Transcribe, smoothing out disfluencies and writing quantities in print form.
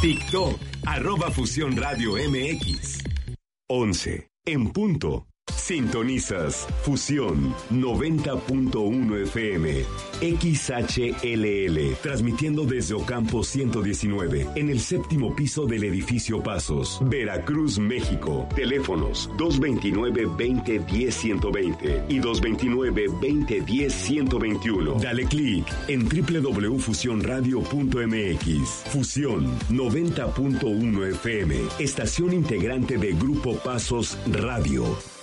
TikTok, @Fusión Radio MX. 11, en punto. Sintonizas Fusión 90.1 FM, XHLL, transmitiendo desde Ocampo 119, en el séptimo piso del edificio Pasos, Veracruz, México. Teléfonos 229-2010-120 y 229-2010-121. Dale clic en www.fusionradio.mx. Fusión 90.1 FM, estación integrante de Grupo Pasos Radio.